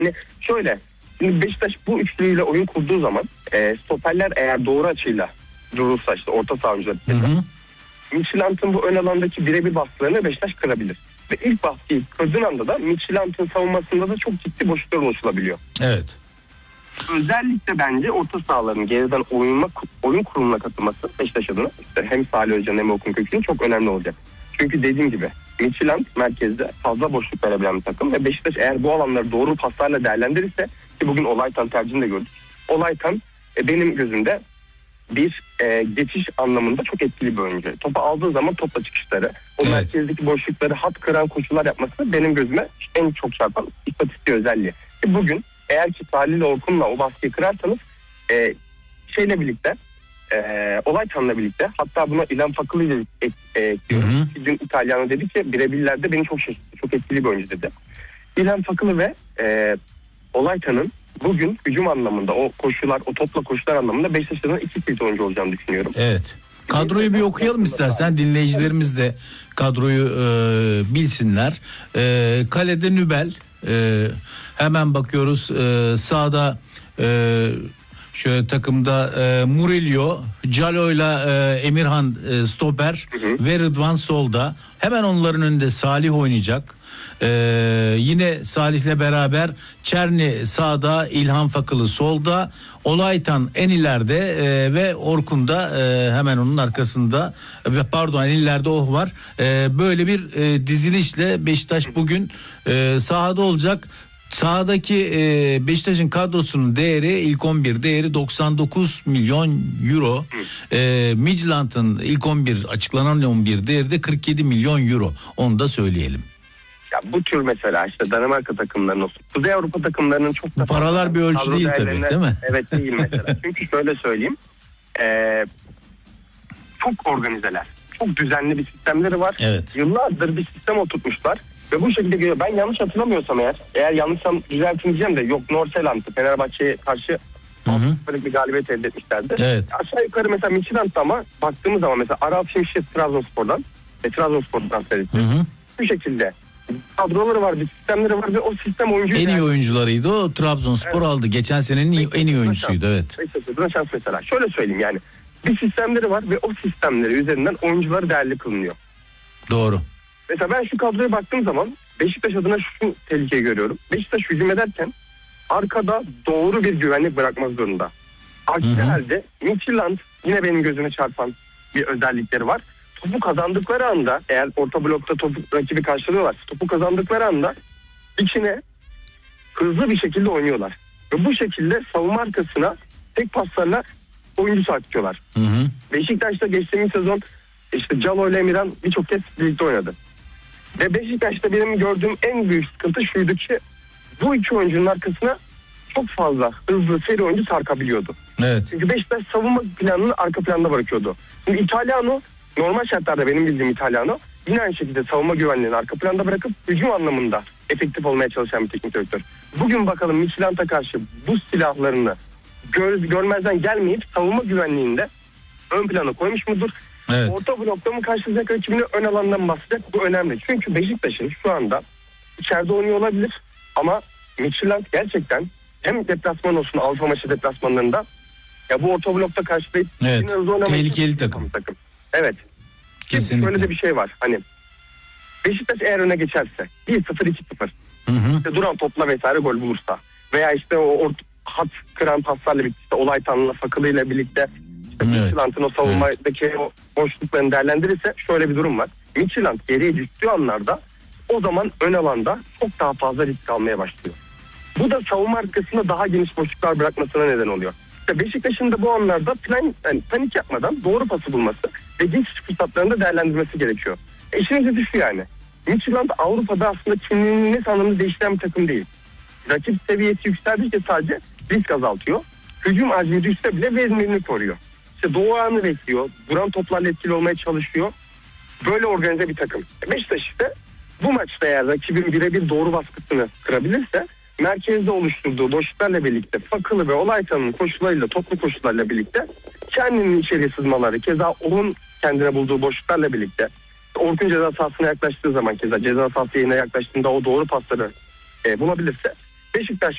Şimdi şöyle, şimdi Beşiktaş bu üçlüyle oyun kurduğu zaman stoperler eğer doğru açıyla durursa, işte orta saha oyuncuları Midtjylland'ın bu ön alandaki birebir baskılarını Beşiktaş kırabilir. Ve ilk baskıyı kırdığın anda da Midtjylland'ın savunmasında da çok ciddi boşluklar oluşturabiliyor. Evet. Özellikle bence orta sahaların geriden oyun kuruluna katılması Beşiktaş adına işte hem Salih Hoca'nın hem Okan Kökçü'nün çok önemli olacak. Çünkü dediğim gibi Midtjylland merkezde fazla boşluk verebilen bir takım ve Beşiktaş eğer bu alanları doğru paslarla değerlendirirse, ki bugün Olaytan tercihini de gördük. Olaytan benim gözümde bir geçiş anlamında çok etkili bir oyuncu. Topu aldığı zaman topla çıkışları, o merkezdeki boşlukları hat kıran koşular yapması benim gözüme en çok çarpan istatistik özelliği. Bugün eğer ki Salih ile Orkun'la o baskıyı kırarsanız şeyle birlikte Olaytan'la birlikte, hatta buna İlhan Fakılı'yla ekliyorum. Dün İtalyanı dedi ki birebirlerde beni çok şaşırttı. Çok etkili bir oyuncu dedi. İlhan Fakılı ve Olaytan'ın bugün hücum anlamında o koşular, o topla koşular anlamında Beşiktaş'ın iki kilit oyuncu olacağını düşünüyorum. Evet. Kadroyu bir okuyalım istersen, dinleyicilerimiz de kadroyu bilsinler. Kalede Nübel, hemen bakıyoruz sağda şöyle takımda Murillo, Calo'yla Emirhan stoper ve Rıdvan solda. Hemen onların önünde Salih oynayacak. Yine Salih'le beraber Çerni sağda, İlhan Fakılı solda, Olaytan en ileride ve Orkun da hemen onun arkasında, pardon en ileride var. Böyle bir dizilişle Beşiktaş bugün sahada olacak. Sahadaki Beşiktaş'ın kadrosunun değeri, ilk 11 değeri 99 milyon euro. Midtjylland'ın ilk 11 açıklanan 11 değeri de 47 milyon euro. Onu da söyleyelim. Ya bu tür mesela işte Danimarka takımlarının, Kuzey Avrupa takımlarının çok da... Bu paralar bir ölçü değil tabii, değil mi? Evet, değil mesela. Çünkü şöyle söyleyeyim. Çok organizeler. Çok düzenli bir sistemleri var. Evet. Yıllardır bir sistem oturtmuşlar. Ve bu şekilde geliyor. Ben yanlış hatırlamıyorsam eğer yanlışsam düzeltin diyeceğim de, yok Nordsjælland'ı Fenerbahçe'ye karşı böyle bir galibiyet elde etmişlerdi. Evet. Aşağı yukarı mesela Midtjylland'da ama baktığımız zaman mesela Aral Şimşek Trabzonspor'dan transfer etti. Bu şekilde kadroları var, bir sistemleri var ve o sistem oyuncu... En iyi oyuncularıydı o. Trabzonspor aldı. Geçen senenin en iyi oyuncusuydu. Evet. Beşiktaş'ın şans mesela. Şöyle söyleyeyim yani. Bir sistemleri var ve o sistemleri üzerinden oyuncuları değerli kılınıyor. Doğru. Mesela ben şu kadroya baktığım zaman Beşiktaş adına şu tehlikeyi görüyorum. Beşiktaş hücum ederken arkada doğru bir güvenlik bırakmak zorunda. Aksi halde Midtjylland yine benim gözüme çarpan bir özellikleri var. Topu kazandıkları anda, eğer orta blokta rakibi karşılıyorlar, topu kazandıkları anda içine hızlı bir şekilde oynuyorlar. Ve bu şekilde savunma arkasına tek paslarla oyuncu sarkıyorlar. Beşiktaş'ta geçtiğimiz sezon işte Calo ile Emirhan birçok kez birlikte oynadı. Ve Beşiktaş'ta benim gördüğüm en büyük sıkıntı şuydu ki bu iki oyuncunun arkasına çok fazla hızlı seri oyuncu sarkabiliyordu. Evet. Çünkü Beşiktaş savunma planını arka planda bırakıyordu. Şimdi İtalyano, normal şartlarda benim bildiğim İtalyano yine aynı şekilde savunma güvenliğini arka planda bırakıp hücum anlamında efektif olmaya çalışan bir teknik direktör. Bugün bakalım Midtjylland'a karşı bu silahlarını görmezden gelmeyip savunma güvenliğinde ön plana koymuş mudur? Evet. Orta blokta mı karşılayacak rakibini, ön alandan basacak? Bu önemli. Çünkü Beşiktaş'ın şu anda içeride oynuyor olabilir ama Midtjylland gerçekten hem deplasman olsun, Avrupa maçı deplasmanlarında ya bu orta blokta karşılayıp tehlikeli takım. Evet. Kesinlikle. Şöyle de bir şey var. Hani Beşiktaş eğer öne geçerse 1-0 2-0 işte duran topla vesaire gol bulursa veya işte o hat kıran paslarla birlikte işte Olaytan'la Fakılı'yla birlikte Midtjylland'ın o savunmadaki o boşluklarını değerlendirirse şöyle bir durum var. Midtjylland geriye düştüğü anlarda o zaman ön alanda çok daha fazla risk almaya başlıyor. Bu da savunma arkasında daha geniş boşluklar bırakmasına neden oluyor. İşte Beşiktaş'ın da bu anlarda panik yapmadan doğru pası bulması ve geçiş fırsatlarını da değerlendirmesi gerekiyor. İşinize düşüyor yani. Midtjylland Avrupa'da aslında kimliğinin ne anlamda değiştiren bir takım değil. Rakip seviyesi yükseldikçe sadece risk azaltıyor. Hücum azmi düşse bile verimliliğini koruyor. İşte doğu anı bekliyor. Duran toplarla etkili olmaya çalışıyor. Böyle organize bir takım. Beşiktaş işte bu maçta eğer rakibin birebir doğru baskısını kırabilirse merkezde oluşturduğu boşluklarla birlikte Fakılı ve Olaytan'ın koşularıyla, toplu koşularla birlikte kendinin içeriye sızmaları, keza onun kendine bulduğu boşluklarla birlikte Orkun ceza sahasına yaklaştığı zaman, keza ceza sahası yerine yaklaştığında o doğru pasları bulabilirse Beşiktaş